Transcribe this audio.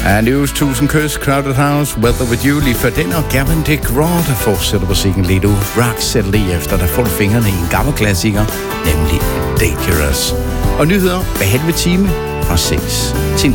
News, 1000 kys, Crowded House, Weather With You, lige før den, og Gavin DeGraw, der fortsætter musikken lidt ud. Rock selv lige efter, der får du fingrene i en gammel klassiker, nemlig Dangerous. Og nyheder hver halve time fra 6 til 9.